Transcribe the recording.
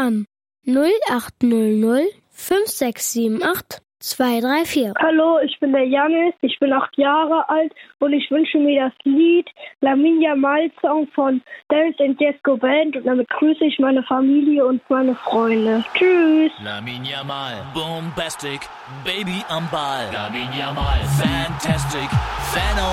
an. 0800 5678 234. Hallo, ich bin der Janis, ich bin 8 Jahre alt und ich wünsche mir das Lied Lamine Yamal Song von Dance and Disco Band und damit grüße ich meine Familie und meine Freunde. Tschüss. Lamine Yamal, bombastic, baby am Ball. Lamine Yamal, fantastic,